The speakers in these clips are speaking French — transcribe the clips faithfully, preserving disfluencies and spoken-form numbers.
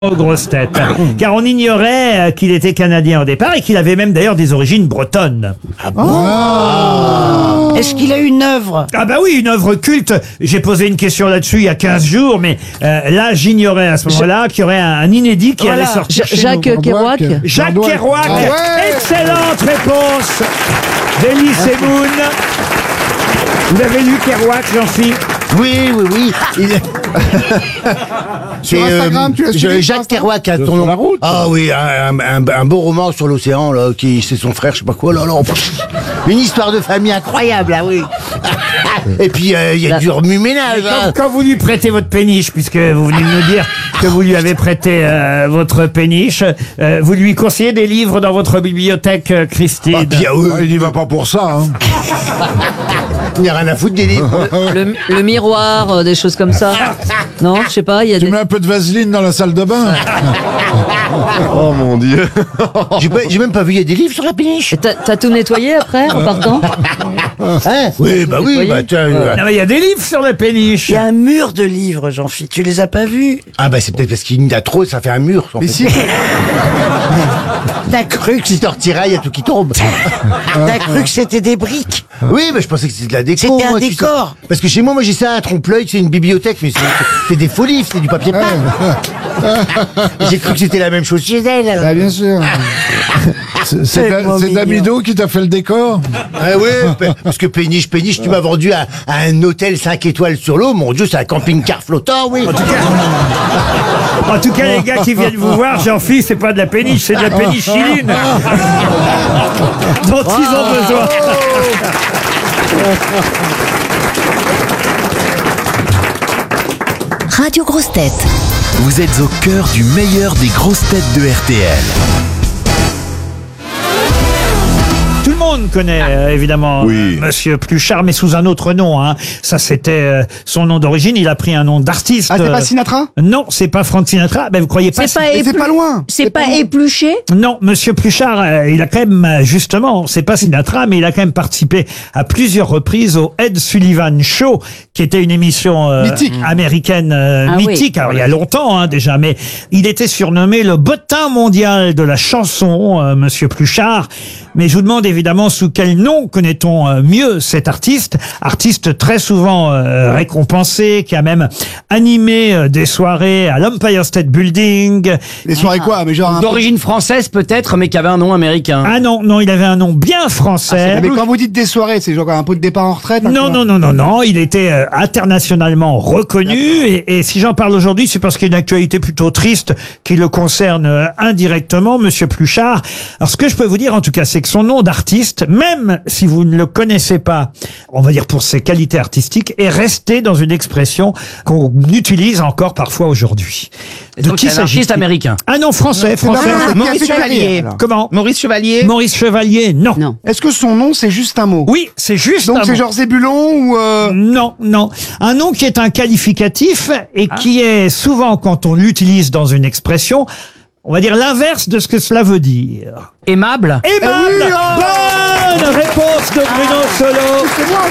aux grosses têtes. Car on ignorait euh, qu'il était canadien au départ et qu'il avait même d'ailleurs des origines bretonnes. Ah bon oh. Est-ce qu'il a une œuvre? Ah bah oui, une œuvre culte. J'ai posé une question là-dessus il y a quinze jours, mais euh, là j'ignorais à ce moment-là qu'il y aurait un, un inédit qui voilà. allait sortir. Ja- Jacques Kerouac. Jacques Kerouac. Ah ouais. Excellente réponse d'Elie Semoun. Vous avez lu Kerouac, Jean-Philippe? Oui, oui, oui. Il... Sur Instagram, tu l'as suivi sur Jacques Instagram Kerouac, a Sur ton nom. la route. Ah oui, un, un, un beau roman sur l'océan, là, qui c'est son frère, je sais pas quoi, là, là. Une histoire de famille incroyable, ah oui. Et puis, il euh, y a du remue-ménage. Quand, Hein. quand vous lui prêtez votre péniche, puisque vous venez de nous dire que vous lui avez prêté euh, votre péniche, euh, vous lui conseillez des livres dans votre bibliothèque, euh, Christine? Ah, puis, ah, oui, Ah, il n'y va pas pour ça. Hein. il n'y a rien à foutre des livres. Le, le miroir, euh, des choses comme ça. Non, je sais pas, il y a Tu des... mets un peu de vaseline dans la salle de bain. Oh mon dieu. J'ai pas- j'ai même pas vu, il y a des livres sur la péniche. Et T'as t'as tout nettoyé après, en partant? Hein oui, bah oui, Nettoyé. bah tiens. euh, Non, mais il y a des livres sur la péniche. Il y a un mur de livres, Jean-Philippe. Tu les as pas vus? Ah bah c'est peut-être parce qu'il y en a trop, ça fait un mur. En Mais fait. si. T'as cru que si t'en retirais, il y a tout qui tombe. T'as cru que c'était des briques? Oui, mais je pensais que c'était de la déco. C'était un moi, tu sais. décor. Parce que chez moi, moi j'ai ça à trompe-l'œil, c'est une bibliothèque, mais c'est- c'est des faux livres, c'est du papier peint. J'ai cru que c'était la même chose chez elle. alors. Ah, bien sûr. C'est- C'est Da- tellement c'est mignon. Damido qui t'a fait le décor. Ah ouais, pe- parce que péniche, péniche, tu m'as vendu à, à un hôtel cinq étoiles sur l'eau, mon Dieu, c'est un camping-car flottant, oui. En tout cas, les gars qui viennent vous voir, Jean-Philippe, c'est pas de la péniche, c'est de la pénichiline dont ils ont besoin. Radio Grosses Têtes. Vous êtes au cœur du meilleur des grosses têtes de R T L. Tout le monde connaît euh, évidemment Oui. euh, Monsieur Pluchart, mais sous un autre nom. Hein. Ça, c'était euh, son nom d'origine. Il a pris un nom d'artiste. Ah, c'est euh, pas Sinatra? Non, c'est pas Frank Sinatra. Ben, vous croyez pas? C'est pas, Mais c'est éplu- pas loin. C'est pas épluché? Non, Monsieur Pluchart, euh, il a quand même, euh, justement, c'est pas Sinatra, mais il a quand même participé à plusieurs reprises au Ed Sullivan Show, qui était une émission euh, Mythique. américaine euh, Ah oui. mythique. Alors, il y a longtemps, hein, déjà, mais il était surnommé le bottin mondial de la chanson, euh, Monsieur Pluchart. Mais je vous demande évidemment sous quel nom connaît-on euh, mieux cet artiste, artiste très souvent euh, récompensé, qui a même animé euh, des soirées à l'Empire State Building. Les soirées quoi? Mais genre. un- D'origine française peut-être, mais qui avait un nom américain. Ah non, non, il avait un nom bien français. Mais quand vous dites des soirées, c'est genre un pot de départ en retraite? Non, non, non, non, non. Il était euh, internationalement reconnu. Et, et si j'en parle aujourd'hui, c'est parce qu'il y a une actualité plutôt triste qui le concerne euh, indirectement, Monsieur Pluchart. Alors, ce que je peux vous dire, en tout cas, c'est que son nom d'artiste, même si vous ne le connaissez pas, on va dire pour ses qualités artistiques, est resté dans une expression qu'on utilise encore parfois aujourd'hui. Et donc, c'est un artiste s'agit-il américain. Ah non, français, français. Ah, Maurice qui a fait Chevalier. carrière, alors. Comment Maurice Chevalier. Maurice Chevalier, non. Non. Est-ce que son nom, c'est juste un mot? Oui, c'est juste Donc un c'est mot. genre Zébulon ou... euh, Non, non. Un nom qui est un qualificatif et Ah. qui est souvent, quand on l'utilise dans une expression, on va dire l'inverse de ce que cela veut dire. Aimable. Aimable. Eh oui, oh. Bonne réponse de Bruno Solo.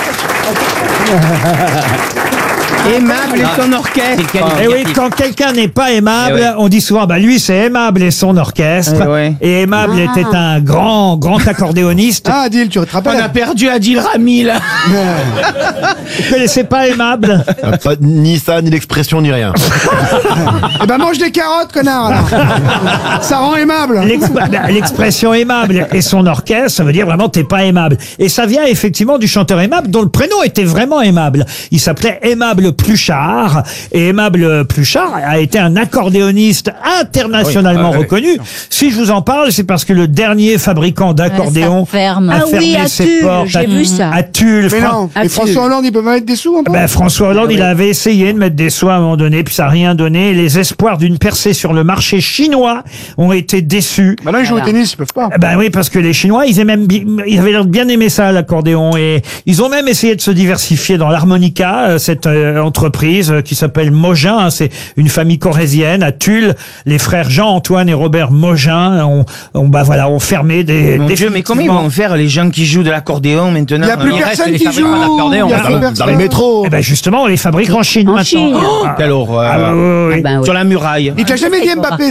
Aimable et son orchestre. Et oui, quand quelqu'un n'est pas aimable, Eh oui. on dit souvent, bah lui c'est aimable et son orchestre. Eh ouais. Et aimable était un grand, grand accordéoniste. Ah, Adil, tu te On rappelles? a perdu Adil Rami là. Vous connaissez pas aimable? Ah, pas- ni ça, ni l'expression, ni rien. Eh ben mange des carottes, connard, alors. Ça rend aimable. L'ex- bah, L'expression aimable et son orchestre, ça veut dire vraiment t'es pas aimable. Et ça vient effectivement du chanteur aimable dont le prénom était vraiment aimable. Il s'appelait Aimable Pluchart. Et Aimable Pluchart a été un accordéoniste internationalement Ah oui, reconnu. Si je vous en parle, c'est parce que le dernier fabricant d'accordéon Ouais, ça ferme. a Ah fermé oui, à ses Tulle, portes j'ai à, vu ça. à Tulle. Mais Fran- non. Ah, Et tu- François Hollande, il peut pas mettre des sous, un peu? ben, François Hollande, il avait essayé de mettre des sous à un moment donné, puis ça n'a rien donné. Les espoirs d'une percée sur le marché chinois ont été déçus. Bah là, ils jouent au tennis, ils peuvent pas. Eh Ben oui, parce que les Chinois, ils aimaient, bi- ils avaient l'air de bien aimer ça, l'accordéon, et ils ont même essayé de se diversifier dans l'harmonica. Euh, Cette euh, entreprise euh, qui s'appelle Mogin. Hein, c'est une famille corrézienne à Tulle. Les frères Jean-Antoine et Robert Mogin ont, ont, bah voilà, ont fermé des. Mon Dieu, mais comment ils vont faire les gens qui jouent de l'accordéon maintenant? Il n'y a plus hein personne qui joue. Il y a Dans plus le, personne. dans le métro. Eh ben justement, on les fabrique en Chine En maintenant. Chine. Ah, Quelle horreur. ah, oui, oui, oui. Ah ben oui. Sur la muraille. Il t'a jamais dit Mbappé